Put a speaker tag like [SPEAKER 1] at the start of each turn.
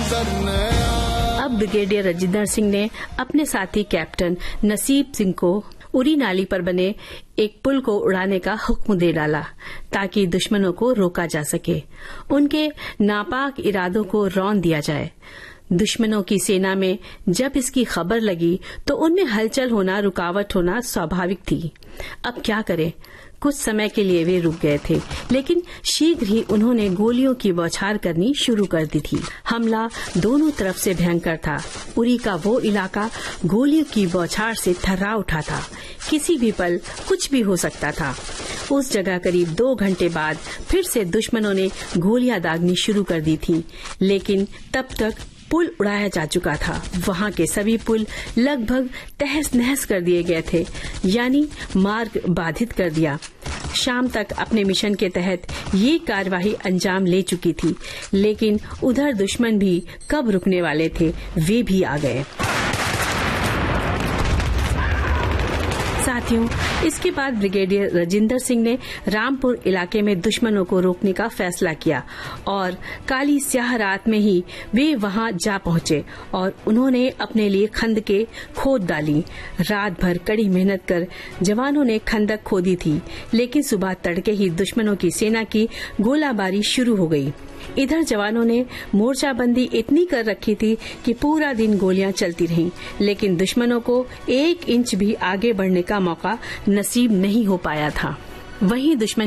[SPEAKER 1] अब ब्रिगेडियर राजेंद्र सिंह ने अपने साथी कैप्टन नसीब सिंह को उरी नाली पर बने एक पुल को उड़ाने का हुक्म दे डाला ताकि दुश्मनों को रोका जा सके, उनके नापाक इरादों को रौंद दिया जाए। दुश्मनों की सेना में जब इसकी खबर लगी तो उनमें हलचल होना, रुकावट होना स्वाभाविक थी। अब क्या करें? कुछ समय के लिए वे रुक गए थे, लेकिन शीघ्र ही उन्होंने गोलियों की बौछार करनी शुरू कर दी थी। हमला दोनों तरफ से भयंकर था। उरी का वो इलाका गोलियों की बौछार से थर्रा उठा था। किसी भी पल कुछ भी हो सकता था। उस जगह करीब 2 घंटे बाद फिर से दुश्मनों ने गोलियां दागनी शुरू कर दी थी, लेकिन तब तक पुल उड़ाया जा चुका था। वहां के सभी पुल लगभग तहस नहस कर दिए गए थे, यानी मार्ग बाधित कर दिया। शाम तक अपने मिशन के तहत ये कार्यवाही अंजाम ले चुकी थी, लेकिन उधर दुश्मन भी कब रुकने वाले थे, वे भी आ गए। साथियों, इसके बाद ब्रिगेडियर राजेंद्र सिंह ने रामपुर इलाके में दुश्मनों को रोकने का फैसला किया और काली स्याह रात में ही वे वहां जा पहुंचे और उन्होंने अपने लिए खंदकें खोद डाली। रात भर कड़ी मेहनत कर जवानों ने खंदक खोदी थी, लेकिन सुबह तड़के ही दुश्मनों की सेना की गोलाबारी शुरू हो गई। इधर जवानों ने मोर्चाबंदी इतनी कर रखी थी कि पूरा दिन गोलियां चलती रहीं, लेकिन दुश्मनों को 1 इंच भी आगे बढ़ने का मौका नसीब नहीं हो पाया था। वहीं दुश्मन